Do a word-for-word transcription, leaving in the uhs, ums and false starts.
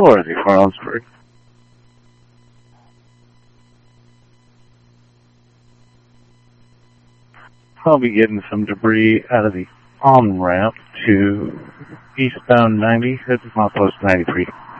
Dorothy for Ellsberg. I'll be getting some debris out of the on-ramp to eastbound ninety. This is my post ninety-three.